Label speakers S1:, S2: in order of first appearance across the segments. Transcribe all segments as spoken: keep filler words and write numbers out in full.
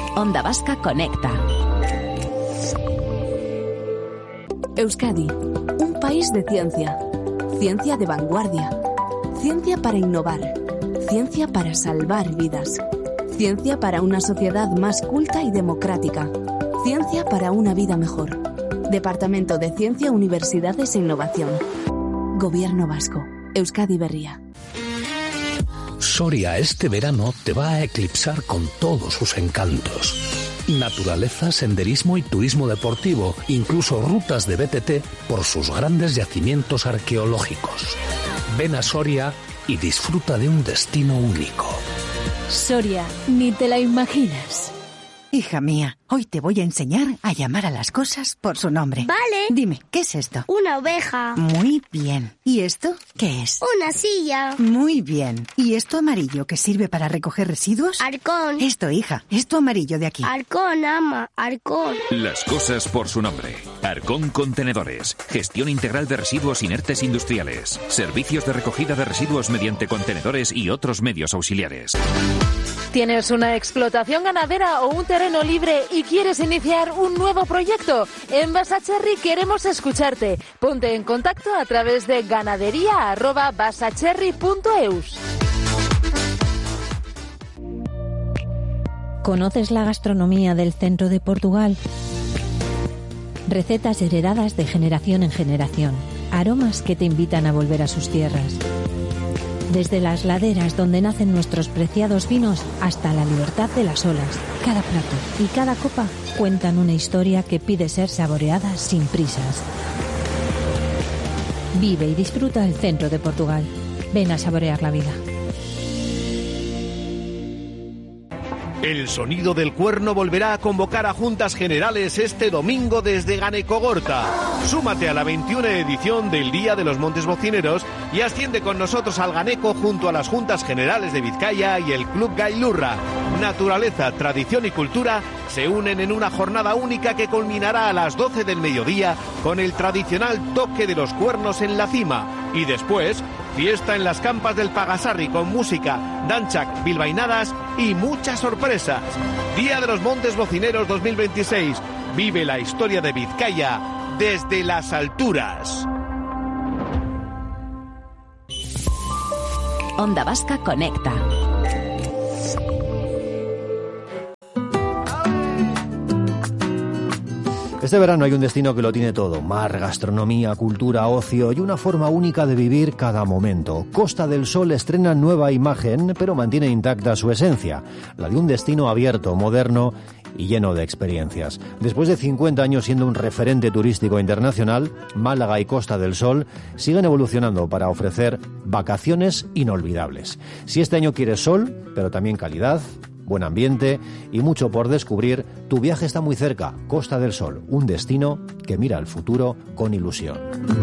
S1: Onda Vasca Conecta. Euskadi, un país de ciencia. Ciencia de vanguardia. Ciencia para innovar. Ciencia para salvar vidas. Ciencia para una sociedad más culta y democrática. Ciencia para una vida mejor. Departamento de Ciencia, Universidades e Innovación. Gobierno Vasco. Euskadi Berria.
S2: Soria este verano te va a eclipsar con todos sus encantos. Naturaleza, senderismo y turismo deportivo, incluso rutas de B T T por sus grandes yacimientos arqueológicos. Ven a Soria y disfruta de un destino único.
S3: Soria, ni te la imaginas.
S4: Hija mía, hoy te voy a enseñar a llamar a las cosas por su nombre.
S5: Vale.
S4: Dime, ¿qué es esto?
S5: Una oveja.
S4: Muy bien. ¿Y esto qué es?
S5: Una silla.
S4: Muy bien. ¿Y esto amarillo que sirve para recoger residuos?
S5: Arcón.
S4: Esto, hija, esto amarillo de aquí.
S5: Arcón, ama, Arcón.
S6: Las cosas por su nombre. Arcón Contenedores. Gestión integral de residuos inertes industriales. Servicios de recogida de residuos mediante contenedores y otros medios auxiliares.
S3: ¿Tienes una explotación ganadera o un terreno libre y quieres iniciar un nuevo proyecto? En Basacherry queremos escucharte. Ponte en contacto a través de ganadería arroba basacherry punto eus.
S7: ¿Conoces la gastronomía del centro de Portugal? Recetas heredadas de generación en generación. Aromas que te invitan a volver a sus tierras. Desde las laderas donde nacen nuestros preciados vinos hasta la libertad de las olas, cada plato y cada copa cuentan una historia que pide ser saboreada sin prisas. Vive y disfruta el centro de Portugal. Ven a saborear la vida.
S8: El sonido del cuerno volverá a convocar a Juntas Generales este domingo desde Ganecogorta. Súmate a la veintiuna edición del Día de los Montes Bocineros y asciende con nosotros al Ganeco junto a las Juntas Generales de Vizcaya y el Club Gailurra. Naturaleza, tradición y cultura se unen en una jornada única que culminará a las doce del mediodía con el tradicional toque de los cuernos en la cima. Y después, fiesta en las campas del Pagasarri con música, danchak, bilbainadas y muchas sorpresas. Día de los Montes Bocineros dos mil veintiséis. Vive la historia de Vizcaya desde las alturas.
S1: Onda Vasca Conecta.
S9: Este verano hay un destino que lo tiene todo: mar, gastronomía, cultura, ocio y una forma única de vivir cada momento. Costa del Sol estrena nueva imagen, pero mantiene intacta su esencia, la de un destino abierto, moderno y lleno de experiencias. Después de cincuenta años siendo un referente turístico internacional, Málaga y Costa del Sol siguen evolucionando para ofrecer vacaciones inolvidables. Si este año quieres sol, pero también calidad, buen ambiente y mucho por descubrir, tu viaje está muy cerca. Costa del Sol, un destino que mira al futuro con ilusión.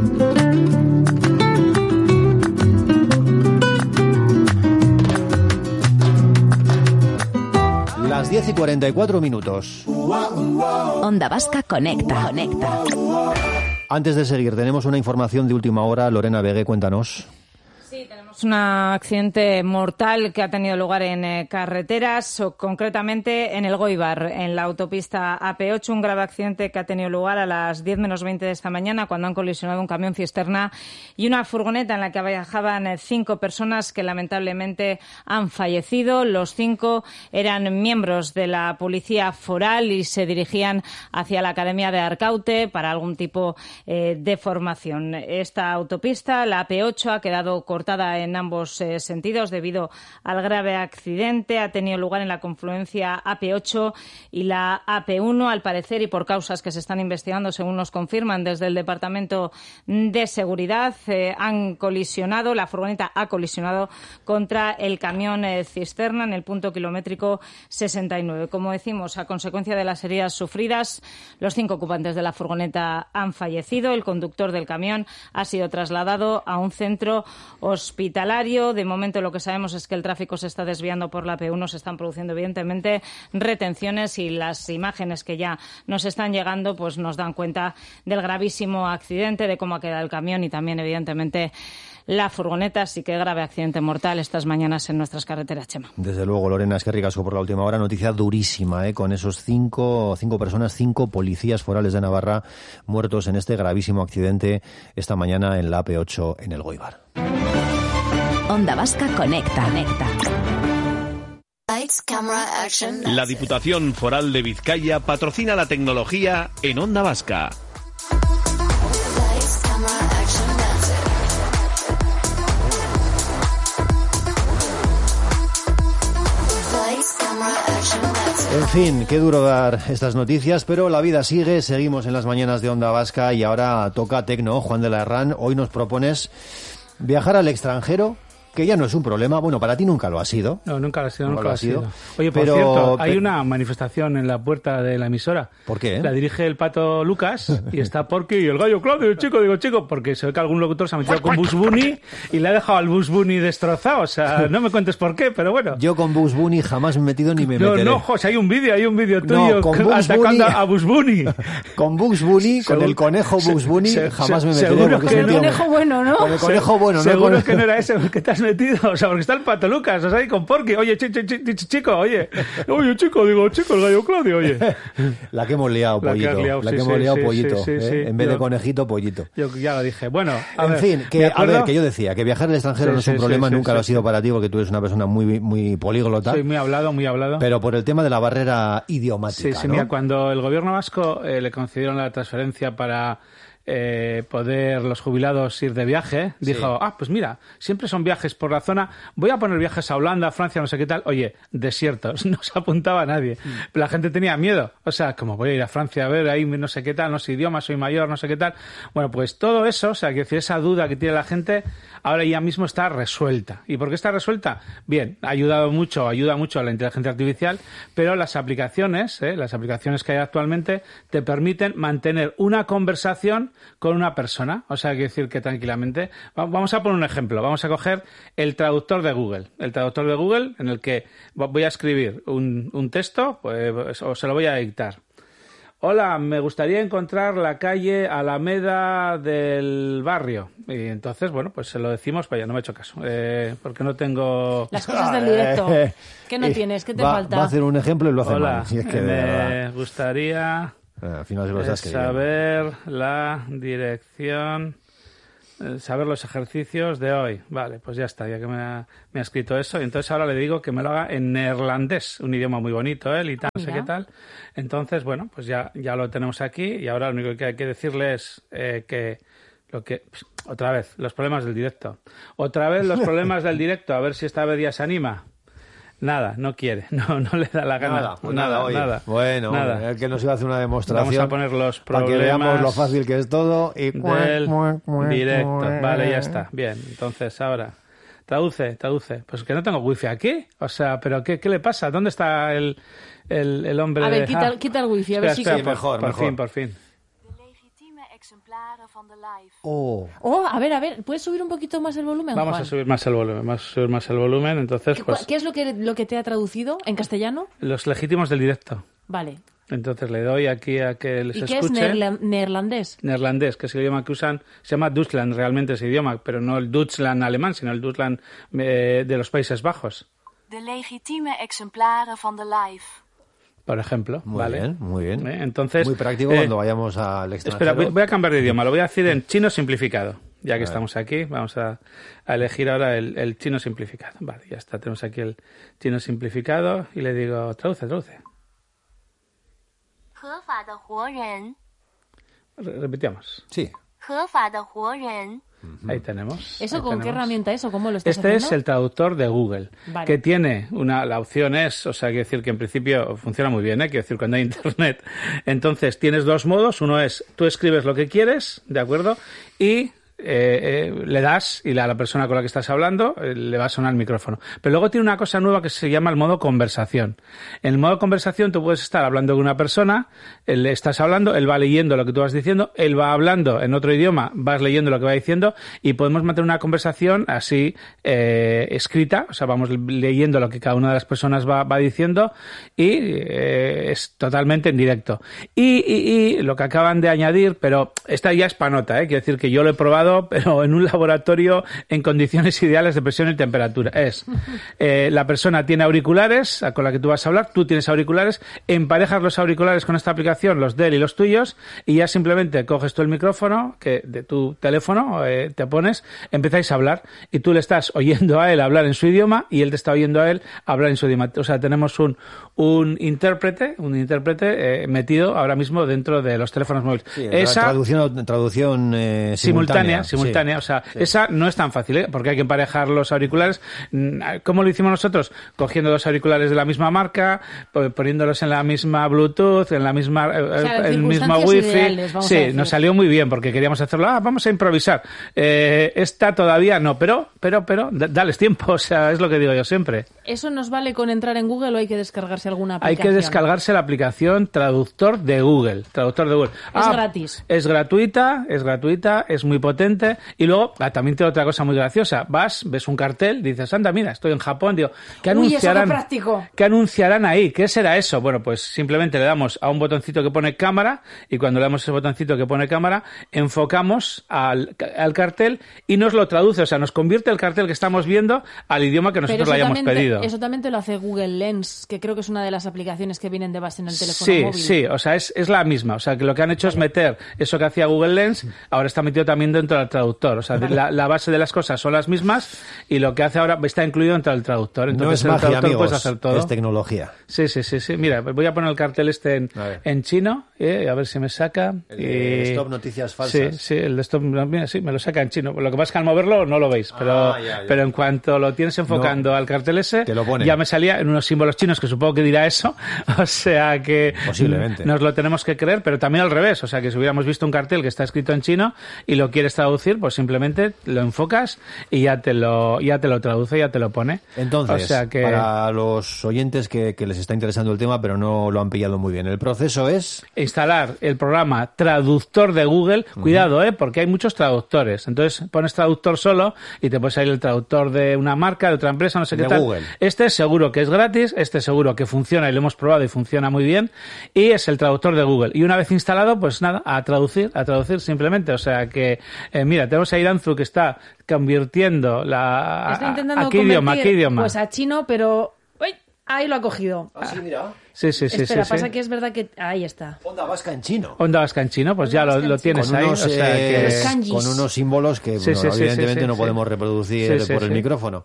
S9: Las diez y cuarenta y cuatro minutos.
S1: Onda Vasca Conecta. Conecta.
S9: Antes de seguir, tenemos una información de última hora. Lorena Vegue, cuéntanos.
S10: Sí, tenemos un accidente mortal que ha tenido lugar en eh, carreteras, o concretamente en el Goibar, en la autopista A P ocho, un grave accidente que ha tenido lugar a las diez menos veinte de esta mañana, cuando han colisionado un camión cisterna y una furgoneta en la que viajaban eh, cinco personas que lamentablemente han fallecido. Los cinco eran miembros de la policía foral y se dirigían hacia la Academia de Arcaute para algún tipo eh, de formación. Esta autopista, la A P ocho, ha quedado cortada en ambos eh, sentidos debido al grave accidente. Ha tenido lugar en la confluencia A P ocho y la A P uno, al parecer, y por causas que se están investigando, según nos confirman desde el Departamento de Seguridad. Eh, han colisionado, la furgoneta ha colisionado contra el camión eh, cisterna en el punto kilométrico sesenta y nueve. Como decimos, a consecuencia de las heridas sufridas, los cinco ocupantes de la furgoneta han fallecido. El conductor del camión ha sido trasladado a un centro hospitalario. hospitalario. De momento lo que sabemos es que el tráfico se está desviando por la A P uno, se están produciendo evidentemente retenciones y las imágenes que ya nos están llegando pues nos dan cuenta del gravísimo accidente, de cómo ha quedado el camión y también evidentemente la furgoneta. Así que grave accidente mortal estas mañanas en nuestras carreteras, Chema.
S9: Desde luego, Lorena, es que ricasco por la última hora. Noticia durísima, ¿eh? Con esos cinco, cinco personas, cinco policías forales de Navarra muertos en este gravísimo accidente esta mañana en la A P ocho en el Goibar.
S1: Onda Vasca Conecta. Conecta.
S8: La Diputación Foral de Vizcaya patrocina la tecnología en Onda Vasca.
S9: En fin, qué duro dar estas noticias, pero la vida sigue, seguimos en las mañanas de Onda Vasca y ahora toca Tecno. Juan de la Herrán, hoy nos propones viajar al extranjero, que ya no es un problema. Bueno, para ti nunca lo ha sido.
S11: No, nunca lo ha sido, nunca, nunca lo ha sido. sido. Oye, por
S9: pero,
S11: cierto, hay
S9: pero...
S11: una manifestación en la puerta de la emisora.
S9: ¿Por qué?
S11: La dirige el Pato Lucas y está Porky y el gallo Claudio, chico, digo, chico, porque se ve que algún locutor se ha metido con Bugs Bunny y le ha dejado al Bugs Bunny destrozado. O sea, no me cuentes por qué, pero bueno.
S9: Yo con Bugs Bunny jamás me he metido ni me
S11: no,
S9: meteré.
S11: No, no, José, hay un vídeo, hay un vídeo tuyo
S9: no, con Bugs
S11: atacando
S9: Bunny,
S11: a Bugs Bunny.
S9: Con Bugs Bunny, con el conejo Bugs Bunny, se, jamás
S11: se,
S9: me meteré.
S11: Seguro
S9: que
S11: que
S3: el
S11: no.
S3: conejo bueno, ¿no?
S9: Con el conejo bueno,
S11: se,
S9: ¿no?
S11: Seguro
S9: con...
S11: que no era ese el que te has metido. O sea, porque está el Pato Lucas, o sea, ahí con Porky. Oye, ch ch ch chico, oye. Oye, chico, digo, chico, el gallo Claudio, oye.
S9: La que hemos liado,
S11: la
S9: pollito.
S11: Que liado,
S9: la
S11: sí,
S9: que hemos
S11: sí,
S9: liado,
S11: sí,
S9: pollito.
S11: Sí, sí,
S9: ¿eh?
S11: sí,
S9: en vez
S11: yo,
S9: de conejito, pollito.
S11: Yo ya lo dije. Bueno, a
S9: en
S11: ver,
S9: fin, que, a ver, que yo decía, que viajar al extranjero
S11: sí,
S9: no es un
S11: sí,
S9: problema,
S11: sí,
S9: nunca
S11: sí,
S9: lo ha
S11: sí.
S9: sido para ti, porque tú eres una persona muy, muy políglota.
S11: Soy muy hablado, muy hablado.
S9: Pero por el tema de la barrera idiomática,
S11: Sí, sí,
S9: ¿no?
S11: mira, cuando el gobierno vasco eh, le concedieron la transferencia para eh, poder los jubilados ir de viaje, sí. dijo, ah, pues mira, siempre son viajes por la zona, voy a poner viajes a Holanda, Francia, no sé qué tal. Oye, desiertos, no se apuntaba a nadie. Mm. La gente tenía miedo. O sea, como voy a ir a Francia a ver ahí no sé qué tal, no sé idioma, soy mayor, no sé qué tal. Bueno, pues todo eso, o sea, que decir, esa duda que tiene la gente, ahora ya mismo está resuelta. ¿Y por qué está resuelta? Bien, ha ayudado mucho, ayuda mucho a la inteligencia artificial, pero las aplicaciones, ¿eh? las aplicaciones que hay actualmente, te permiten mantener una conversación con una persona. O sea, hay que decir que tranquilamente... Vamos a poner un ejemplo. Vamos a coger el traductor de Google. El traductor de Google en el que voy a escribir un, un texto, pues, o se lo voy a dictar. Hola, me gustaría encontrar la calle Alameda del barrio. Y entonces, bueno, pues se lo decimos, vaya, no me he hecho caso, eh, porque no tengo...
S3: Las cosas del directo. ¿Qué no tienes? ¿Qué te
S9: va,
S3: falta?
S9: Va a hacer un ejemplo y lo hace
S11: Hola,
S9: mal. Si es que
S11: me
S9: de
S11: gustaría
S9: al final se lo estás
S11: saber la dirección... saber los ejercicios de hoy. Vale, pues ya está, ya que me ha, me ha escrito eso. Y entonces ahora le digo que me lo haga en neerlandés, un idioma muy bonito, ¿eh? Y tal, no sé qué tal. Entonces, bueno, pues ya, ya lo tenemos aquí y ahora lo único que hay que decirle es eh, que... lo que pues, otra vez, los problemas del directo. Otra vez los problemas del directo, a ver si esta vez ya se anima. Nada, no quiere, no, no le da la gana.
S9: Nada, pues
S11: nada,
S9: nada, oye.
S11: nada.
S9: Bueno,
S11: nada.
S9: el que nos iba a hacer una demostración.
S11: Vamos a poner los problemas
S9: para que veamos lo fácil que es todo. Y...
S11: del directo. Vale, ya está. Bien, entonces ahora, traduce, traduce. Pues que no tengo wifi aquí. O sea, ¿pero qué, qué le pasa? ¿Dónde está el, el, el hombre
S3: a
S11: de...
S3: ver, quita, quita el wifi, a ver
S11: espera,
S3: si...
S11: espera,
S9: sí,
S11: por,
S9: mejor,
S11: por
S9: mejor.
S11: fin, por fin.
S9: Oh.
S3: Oh, a ver, a ver, ¿puedes subir un poquito más el volumen,
S11: Vamos
S3: Juan?
S11: a subir más el volumen, vamos a subir más el volumen, entonces
S3: ¿Qué,
S11: pues...
S3: ¿Qué es lo que, lo que te ha traducido en castellano?
S11: Los legítimos del directo.
S3: Vale.
S11: Entonces le doy aquí a que les
S3: ¿Y
S11: escuche.
S3: qué es neerla- neerlandés?
S11: Neerlandés, que es el idioma que usan, se llama Duitsland realmente ese idioma, pero no el Duitsland alemán, sino el Duitsland eh, de los Países Bajos.
S12: De legitieme exemplaren van de live.
S11: Por ejemplo.
S9: Muy
S11: ¿vale?
S9: bien, muy bien.
S11: ¿Eh? Entonces,
S9: muy práctico
S11: eh,
S9: cuando vayamos al extranjero.
S11: Espera, voy, voy a cambiar de idioma, lo voy a decir en chino simplificado. Ya que estamos aquí, vamos a, a elegir ahora el, el chino simplificado. Vale, ya está, tenemos aquí el chino simplificado y le digo, traduce, traduce. Re- Repetimos.
S9: Sí.
S11: Ahí tenemos.
S3: ¿Eso
S11: ahí
S3: con
S11: tenemos.
S3: qué herramienta es o cómo lo estás
S11: Este
S3: haciendo?
S11: es el traductor de Google,
S3: Vale.
S11: que tiene una, la opción es, o sea, quiero decir que en principio funciona muy bien, ¿eh? Quiero decir, cuando hay internet. Entonces, tienes dos modos, uno es, tú escribes lo que quieres, ¿de acuerdo? Y eh, eh, le das y la, a la persona con la que estás hablando eh, le va a sonar el micrófono. Pero luego tiene una cosa nueva que se llama el modo conversación. En el modo conversación tú puedes estar hablando con una persona, él, estás hablando, él va leyendo lo que tú vas diciendo, él va hablando en otro idioma, vas leyendo lo que va diciendo y podemos mantener una conversación así eh, escrita, o sea, vamos leyendo lo que cada una de las personas va, va diciendo y eh, es totalmente en directo. Y, y, y lo que acaban de añadir, pero esta ya es panota, ¿eh? Quiero decir que yo lo he probado, pero en un laboratorio en condiciones ideales de presión y temperatura. Es, eh, la persona tiene auriculares con la que tú vas a hablar, tú tienes auriculares, emparejas los auriculares con esta aplicación, los de él y los tuyos, y ya simplemente coges tú el micrófono que de tu teléfono, eh, te pones, empezáis a hablar, y tú le estás oyendo a él hablar en su idioma, y él te está oyendo a él hablar en su idioma. O sea, tenemos un, un intérprete, un intérprete eh, metido ahora mismo dentro de los teléfonos móviles.
S9: Sí,
S11: esa
S9: traducción, traducción eh,
S11: simultánea,
S9: simultánea,
S11: simultánea,
S9: sí.
S11: O sea,
S9: Sí.
S11: esa no es tan fácil, ¿eh? Porque hay que emparejar los auriculares. ¿Cómo lo hicimos nosotros? Cogiendo dos auriculares de la misma marca, poniéndolos en la misma Bluetooth, en la misma, eh,
S10: o sea,
S11: en el mismo Wi-Fi.
S10: Ideales, vamos a
S11: sí,
S10: decir.
S11: nos salió muy bien porque queríamos hacerlo. Ah, vamos a improvisar. Eh, esta todavía no, pero, pero, pero, d- dales tiempo. O sea, es lo que digo yo siempre.
S10: ¿Eso nos vale con entrar en Google o hay que descargarse alguna
S11: Hay
S10: aplicación?
S11: que descargarse la aplicación Traductor de Google. Traductor de Google.
S10: Es gratis.
S11: Es gratuita, es gratuita, es muy potente. Y luego, ah, también tiene otra cosa muy graciosa. Vas, ves un cartel, dices, anda, mira, estoy en Japón. Digo, ¿qué
S10: Uy, eso
S11: anunciarán?
S10: qué práctico.
S11: ¿Qué anunciarán ahí? ¿Qué será eso? Bueno, pues simplemente le damos a un botoncito que pone cámara y cuando le damos ese botoncito que pone cámara, enfocamos al, al cartel y nos lo traduce. O sea, nos convierte el cartel que estamos viendo al idioma que nosotros
S10: Pero
S11: le
S10: eso
S11: hayamos
S10: también te-
S11: pedido.
S10: Eso también te lo hace Google Lens, que creo que es una de las aplicaciones que vienen de base en el teléfono
S11: Sí,
S10: móvil.
S11: sí, o sea, es, es la misma. O sea, que lo que han hecho es meter eso que hacía Google Lens, ahora está metido también dentro del traductor. O sea, la, la base de las cosas son las mismas y lo que hace ahora está incluido dentro del traductor. Entonces,
S9: No es
S11: el
S9: magia,
S11: traductor
S9: amigos,
S11: puedes hacer todo.
S9: es tecnología.
S11: Sí, sí, sí, sí. Mira, voy a poner el cartel este en, en chino, eh, a ver si me saca.
S9: El de
S11: Y-
S9: Stop Noticias Falsas.
S11: Sí, sí, el de Stop, mira, sí, me lo saca en chino. Lo que pasa es que al moverlo no lo veis, pero,
S9: Ah, ya, ya.
S11: pero en cuanto lo tienes enfocando al cartel ese,
S9: Te lo pone.
S11: ya me salía en unos símbolos chinos que supongo que dirá eso. O sea que
S9: Posiblemente.
S11: nos lo tenemos que creer, pero también al revés. O sea que si hubiéramos visto un cartel que está escrito en chino y lo quieres traducir, pues simplemente lo enfocas y ya te lo, ya te lo traduce, ya te lo pone.
S9: Entonces,
S11: o sea que...
S9: para los oyentes que, que les está interesando el tema, pero no lo han pillado muy bien, el proceso es...
S11: instalar el programa Traductor de Google. Cuidado, ¿eh? Porque hay muchos traductores. Entonces pones traductor solo y te puede salir el traductor de una marca, de otra empresa, no sé
S9: De
S11: qué tal.
S9: Google.
S11: Este seguro que es gratis, este seguro que funciona y lo hemos probado y funciona muy bien. Y es el traductor de Google. Y una vez instalado, pues nada, a traducir, a traducir simplemente. O sea que, eh, mira, tenemos a Iranzu que está convirtiendo la...
S10: Está intentando
S11: ¿A qué idioma? ¿A
S10: convertir,
S11: qué idioma?
S10: Pues a chino, pero... ¡Uy! Ahí lo ha cogido.
S9: Ah, sí, mira.
S11: Sí, sí, sí.
S10: Espera,
S11: sí,
S10: pasa
S11: sí.
S10: que es verdad que... Ahí está.
S9: Onda vasca en chino.
S11: Onda vasca en chino, pues ya lo, lo tienes
S9: Con
S11: ahí.
S9: unos,
S11: o sea
S9: eh,
S11: que...
S10: Los kanjis.
S9: con unos símbolos que
S11: Sí,
S9: bueno,
S11: sí, sí,
S9: evidentemente
S11: sí, sí,
S9: no
S11: sí.
S9: podemos reproducir
S11: Sí, sí,
S9: por el
S11: sí.
S9: micrófono.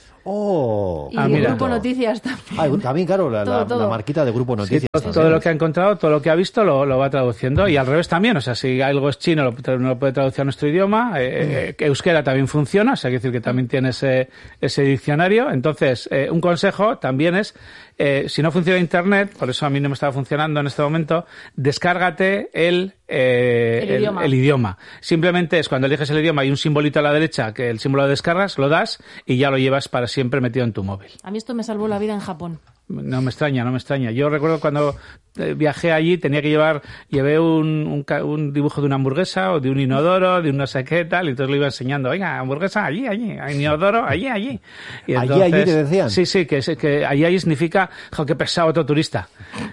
S9: ¡Oh!
S10: Y
S11: Ah,
S10: el
S11: mira.
S10: Grupo Noticias también.
S9: Ah, también, claro, la,
S10: Todo,
S9: la-
S10: todo.
S9: la marquita de Grupo
S11: Sí,
S9: Noticias.
S11: todo,
S9: también.
S11: todo lo que ha encontrado, todo lo que ha visto lo, lo va traduciendo y al revés también, o sea, si algo es chino lo, no lo puede traducir a nuestro idioma, eh, eh, euskera también funciona, o sea, quiere decir que también tiene ese, ese diccionario. Entonces, eh, un consejo también es, eh, si no funciona internet, por eso a mí no me estaba funcionando en este momento, descárgate el eh,
S10: El idioma.
S11: el idioma. Simplemente es cuando eliges el idioma hay un simbolito a la derecha, que el símbolo de descargas, lo das y ya lo llevas para siempre metido en tu móvil.
S10: A mí esto me salvó la vida en Japón.
S11: No me extraña, no me extraña. Yo recuerdo cuando eh, viajé allí, tenía que llevar, llevé un, un, ca- un dibujo de una hamburguesa o de un inodoro, de un no sé qué tal, y entonces lo iba enseñando, oiga, hamburguesa allí, allí, inodoro, allí, allí. Y
S9: Allí, allí te decían.
S11: Sí, sí, que, es- que allí, allí significa, jo, qué pesado otro turista.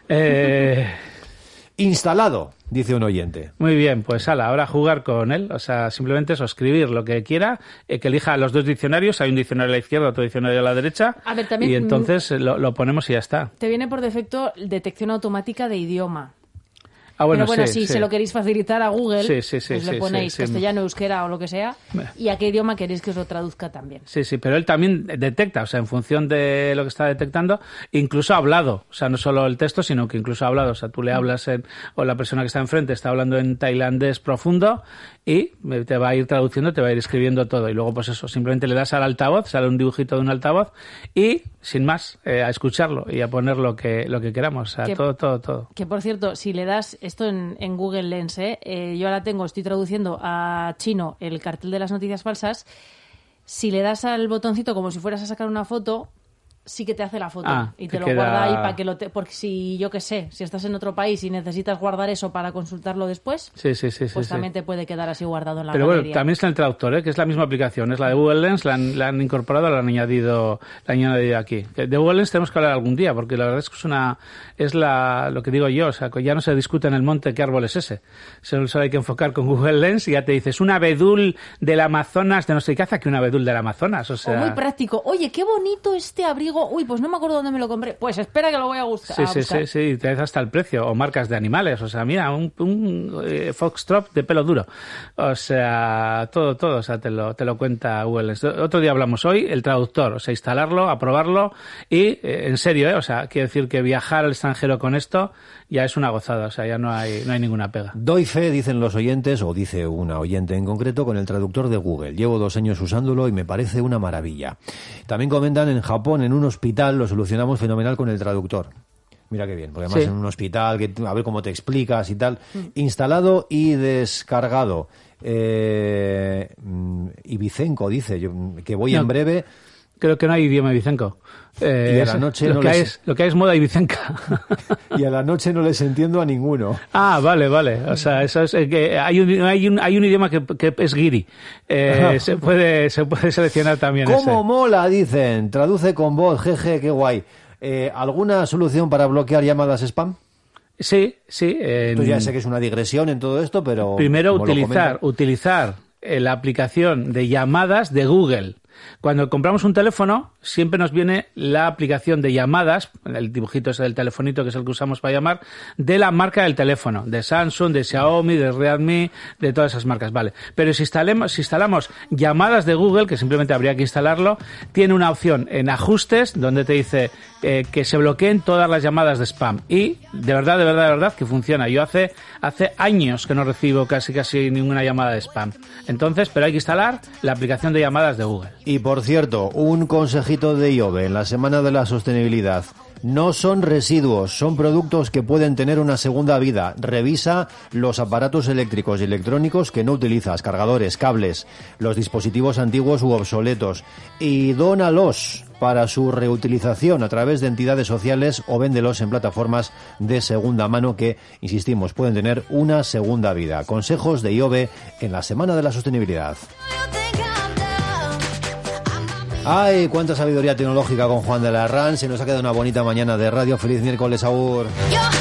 S11: Eh,
S9: Instalado, dice un oyente.
S11: Muy bien, pues ala, ahora jugar con él, o sea, simplemente eso, escribir lo que quiera, eh, que elija los dos diccionarios, hay un diccionario a la izquierda, otro diccionario a la derecha,
S10: A ver, también,
S11: y entonces eh, lo, lo ponemos y ya está.
S10: Te viene por defecto detección automática de idioma.
S11: Ah, bueno,
S10: Pero bueno,
S11: sí,
S10: si
S11: sí.
S10: se lo queréis facilitar a Google,
S11: Sí, sí, sí,
S10: pues
S11: sí,
S10: le ponéis
S11: sí, sí.
S10: castellano, euskera o lo que sea, y a qué idioma queréis que os lo traduzca también.
S11: Sí, sí, pero él también detecta, o sea, en función de lo que está detectando, incluso ha hablado, o sea, no solo el texto, sino que incluso ha hablado, o sea, tú le hablas en, o la persona que está enfrente está hablando en tailandés profundo y te va a ir traduciendo, te va a ir escribiendo todo y luego pues eso, simplemente le das al altavoz, sale un dibujito de un altavoz y sin más, eh, a escucharlo y a poner lo que, lo que queramos, o sea,
S10: Que-
S11: todo, todo, todo.
S10: Que por cierto, si le das,
S13: esto en, en Google Lens, ¿eh? Eh, yo ahora tengo, estoy traduciendo a chino el cartel de las noticias falsas. Si le das al botoncito como si fueras a sacar una foto, sí que te hace la foto
S11: ah,
S13: y te lo
S11: queda...
S13: guarda ahí para que lo te... porque si yo qué sé, si estás en otro país y necesitas guardar eso para consultarlo después,
S11: sí, sí, sí,
S13: pues
S11: sí,
S13: también
S11: sí.
S13: te puede quedar así guardado en la
S11: Pero
S13: galería.
S11: bueno, también está en el traductor, ¿eh? Que es la misma aplicación, es la de Google Lens, la han, la han incorporado, la han añadido, la han añadido aquí. De Google Lens tenemos que hablar algún día, porque la verdad es que es una, es la, lo que digo yo, o sea, que ya no se discute en el monte qué árbol es ese. Solo, solo hay que enfocar con Google Lens y ya te dices, un abedul del Amazonas, de no sé qué hace aquí un abedul del Amazonas, o sea...
S13: O muy práctico. Oye, qué bonito este abrigo. Uy, pues no me acuerdo dónde me lo compré. Pues espera que lo voy a buscar.
S11: Sí,
S13: a
S11: sí,
S13: buscar.
S11: sí, sí, te das hasta el precio. O marcas de animales. O sea, mira, un, un eh, foxtrot de pelo duro. O sea, todo, todo. O sea, te lo, te lo cuenta Google. Otro día hablamos hoy, el traductor. O sea, instalarlo, aprobarlo y, eh, en serio, ¿eh? O sea, quiero decir que viajar al extranjero con esto ya es una gozada. O sea, ya no hay, no hay ninguna pega.
S9: Doy fe, dicen los oyentes, o dice una oyente en concreto, con el traductor de Google. Llevo dos años usándolo y me parece una maravilla. También comentan en Japón, en un hospital, lo solucionamos fenomenal con el traductor. Mira qué bien, porque además
S11: sí.
S9: en un hospital, que, a ver cómo te explicas y tal. Mm. Instalado y descargado. Eh, Ibicenco dice, yo, que voy no. en breve...
S11: Creo que no hay idioma ibicenco. Eh,
S9: y a la noche
S11: lo,
S9: no
S11: que
S9: les...
S11: hay es, lo que hay es moda ibicenca.
S9: Y a la noche no les entiendo a ninguno.
S11: Ah, vale, vale. O sea, eso es eh, que hay un hay un hay un idioma que, que es guiri. Eh, se puede se puede seleccionar también.
S9: ¿Cómo
S11: ese.
S9: mola? Dicen. Traduce con voz. Jeje, qué guay. Eh, ¿Alguna solución para bloquear llamadas spam?
S11: Sí, sí. En...
S9: Tú ya sé que es una digresión en todo esto, pero
S11: primero utilizar utilizar eh, la aplicación de llamadas de Google. Cuando compramos un teléfono, siempre nos viene la aplicación de llamadas, el dibujito ese del telefonito que es el que usamos para llamar, de la marca del teléfono, de Samsung, de Xiaomi, de Redmi, de todas esas marcas, vale. Pero si instalemos, si instalamos llamadas de Google, que simplemente habría que instalarlo, tiene una opción en ajustes donde te dice eh, que se bloqueen todas las llamadas de spam. Y de verdad, de verdad, de verdad que funciona. Yo hace, hace años que no recibo casi casi ninguna llamada de spam. Entonces, pero hay que instalar la aplicación de llamadas de Google.
S9: Y por cierto, un consejito de IOBE en la Semana de la Sostenibilidad. No son residuos, son productos que pueden tener una segunda vida. Revisa los aparatos eléctricos y electrónicos que no utilizas, cargadores, cables, los dispositivos antiguos u obsoletos, y dónalos para su reutilización a través de entidades sociales o véndelos en plataformas de segunda mano que, insistimos, pueden tener una segunda vida. Consejos de IOBE en la Semana de la Sostenibilidad. Ay, cuánta sabiduría tecnológica con Juan de la Rán. Se nos ha quedado una bonita mañana de radio. Feliz miércoles, Aur.